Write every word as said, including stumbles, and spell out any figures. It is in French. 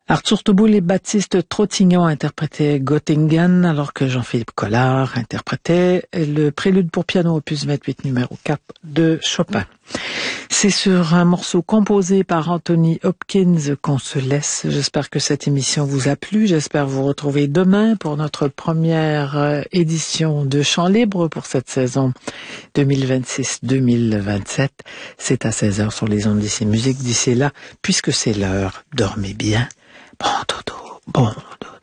Arthur Touboul et Baptiste Trottignon interprétaient Göttingen, alors que Jean-Philippe Collard interprétait le prélude pour piano opus vingt-huit numéro quatre de Chopin. C'est sur un morceau composé par Anthony Hopkins qu'on se laisse. J'espère que cette émission vous a plu. J'espère vous retrouver demain pour notre première édition de Chant Libre pour cette saison deux mille vingt-six deux mille vingt-sept. C'est à seize heures sur les ondes d'Ici Musique. D'ici là, puisque c'est l'heure, dormez bien. Bon dodo, bon dodo.